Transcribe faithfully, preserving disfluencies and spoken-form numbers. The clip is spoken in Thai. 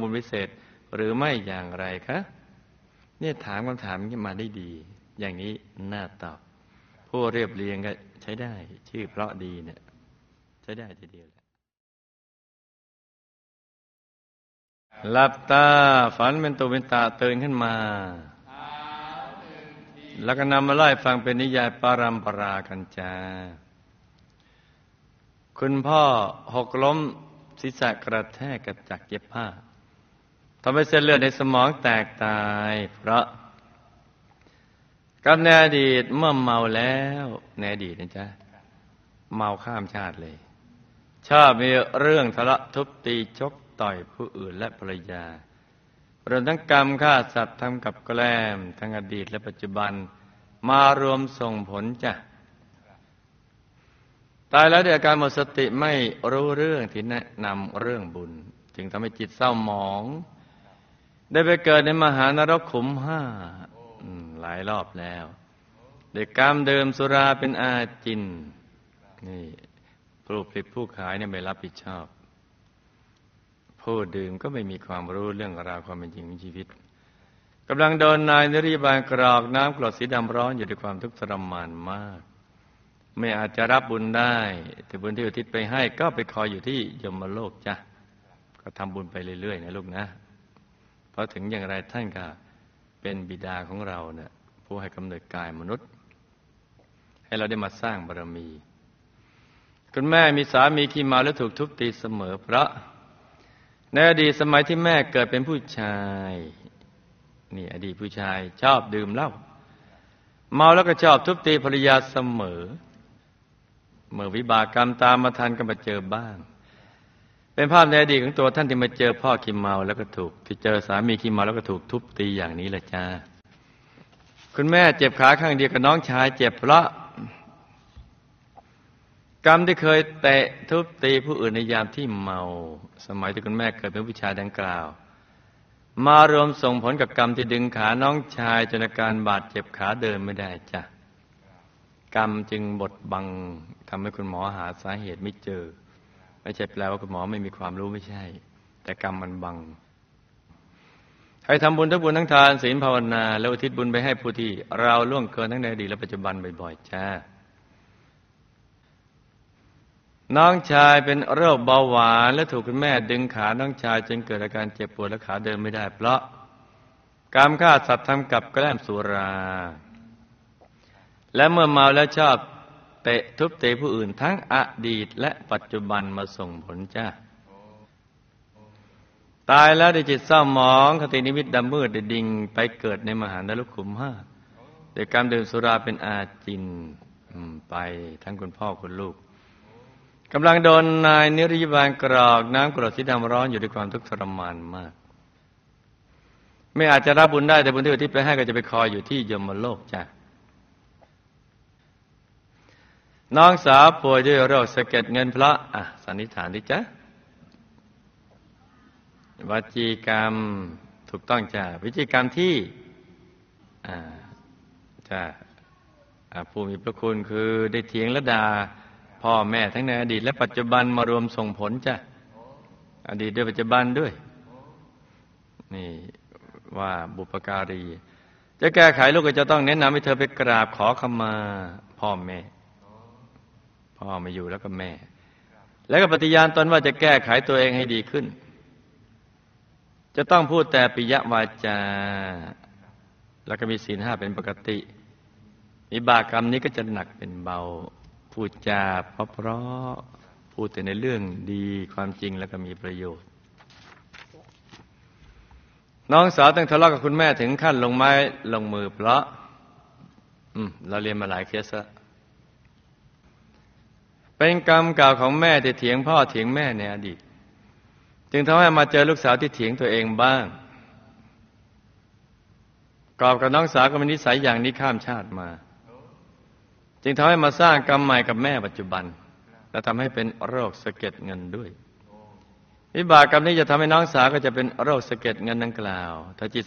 บุญพิเศษหรือไม่อย่างไรคะเนี่ยถามคำถามนี้มาได้ดีอย่างนี้น่าตอบผู้เรียบเรียงก็ใช้ได้ชื่อเพราะดีเนี่ยใช้ได้ทีเดียวหลับตาฝันเป็นตุเป็นตาตื่นขึ้นมาแล้วก็นำมาไล่ฟังเป็นนิยายปารัมปรากันจาคุณพ่อหกล้มศีรษะกระแทกกับจักรเย็บผ้าทำให้เส้นเลือดในสมองแตกตายเพราะกับในอดีตเมื่อเมาแล้วในอดีตนะจ๊ะเมาข้ามชาติเลยชอบมีเรื่องทะเลาะทุบตีชกต่อยผู้อื่นและภรรยารวมทั้งกรรมฆ่าสัตว์ทำกับแกล้มทั้งอดีตและปัจจุบันมารวมส่งผลจ้ะตายแล้วด้วยอาการหมดสติไม่รู้เรื่องที่แนะนำเรื่องบุญจึงทำให้จิตเศร้าหมองได้ไปเกิดในมหานรกขุมห้าหลายรอบแล้วด้วยกรรมเดิมสุราเป็นอาจินนี่ผู้ผลิตผู้ขายเนี่ยไม่รับผิดชอบผู้ดื่มก็ไม่มีความรู้เรื่องราวความเป็นจริงของชีวิตกำลังโดนนายนริบาลกรอกน้ำกรดสีดำร้อนอยู่ด้วยความทุกข์ทรมานมากไม่อาจจะรับบุญได้แต่บุญที่อุทิศไปให้ก็ไปคอยอยู่ที่ยมโลกจ้ะก็ทำบุญไปเรื่อยๆนะลูกนะเพราะถึงอย่างไรท่านก็เป็นบิดาของเราเนี่ยผู้ให้กำเนิดกายมนุษย์ให้เราได้มาสร้างบารมีคุณแม่มีสามีขี้เมาและถูกทุบตีเสมอเพราะในอดีตสมัยที่แม่เกิดเป็นผู้ชายนี่อดีตผู้ชายชอบดื่มเหล้าเมาแล้วก็ชอบทุบตีภรรยาเสมอเมื่อวิบากกรรมตามมาทันก็มาเจอบ้างเป็นภาพในอดีตของตัวท่านที่มาเจอพ่อขี้เมาแล้วก็ถูกที่เจอสามีขี้เมาแล้วก็ถูกทุบตีอย่างนี้แหละจ้าคุณแม่เจ็บขาข้างเดียวกับน้องชายเจ็บเพราะกรรมที่เคยเตะทุบตีผู้อื่นในยามที่เมาสมัยที่คุณแม่เกิดเป็นผู้ชายดังกล่าวมารวมส่งผลกับกรรมที่ดึงขาน้องชายจนอาการบาดเจ็บขาเดินไม่ได้จ้ะกรรมจึงบดบังทำให้คุณหมอหาสาเหตุไม่เจอไม่ใช่แปลว่าคุณหมอไม่มีความรู้ไม่ใช่แต่กรรมมันบังให้ทำบุญทั้งบุญทั้งทานศีลภาวนาแล้วอุทิศบุญไปให้ผู้ที่เราล่วงเกินทั้งในอดีตและปัจจุบันบ่อยๆจ้าน้องชายเป็นโรคเบาหวานและถูกคุณแม่ดึงขาน้องชายจนเกิดอาการเจ็บปวดและขาเดินไม่ได้เพราะกรรมฆ่าสัตว์ทำกับแกล้มสุราและเมื่อเมาแล้วชอบเตะทุบตีผู้อื่นทั้งอดีตและปัจจุบันมาส่งผลจ้าตายแล้วได้จิตเศร้าหมองคตินิมิตดำมืดได้ดิ่งไปเกิดในมหานรกขุมห้าโดยการดื่มสุราเป็นอาจินไปทั้งคุณพ่อคุณลูกกำลังโดนนายนิริบาลกรอกน้ำกรดสีดำร้อนอยู่ด้วยความทุกข์ทรมานมากไม่อาจจะรับบุญได้แต่บุญที่อุทิศไปให้ก็จะไปคอยอยู่ที่ยมโลกจ้ะน้องสาวป่วยด้วยโรคสะเก็ดเงินเพราะอ่ะสันนิษฐานดิจ๊ะวจีกรรมถูกต้องจ้ะวิจีกรรมที่อ่าจ้ะผู้มีพระคุณคือได้เถียงและด่าพ่อแม่ทั้งในอดีตและปัจจุบันมารวมส่งผลจ้ะอดีตด้วยปัจจุบันด้วยนี่ว่าบุพการีจะแก้ไขลูกก็จะต้องแนะนำให้เธอไปกราบขอขมาพ่อแม่พ่อมาอยู่แล้วก็แม่แล้วก็ปฏิญาณตนว่าจะแก้ไขตัวเองให้ดีขึ้นจะต้องพูดแต่ปิยวาจาแล้วก็มีศีลห้าเป็นปกติวิบากกรรมนี้ก็จะหนักเป็นเบาพูดจาเพราะๆพูดแต่ในเรื่องดีความจริงแล้วก็มีประโยชน์น้องสาวต้องทะเลาะกับคุณแม่ถึงขั้นลงไม้ลงมือเพราะอืมเราเรียนมาหลายเคสแล้วเป็นกรรมเก่าของแม่ที่เถียงพ่อเถียงแม่ในอดีตจึงทำให้มาเจอลูกสาวที่เถียงตัวเองบ้างกอบกับน้องสาวก็มีนิสัยอย่างนี้ข้ามชาติมาจึงทำให้มาสร้างกรรมใหม่กับแม่ปัจจุบันและทำให้เป็นโรคสะเก็ดเงินด้วยวิบากกรรมนี้จะทำให้น้องสาวก็จะเป็นโรคสะเก็ดเงินดังกล่าวถ้าจิต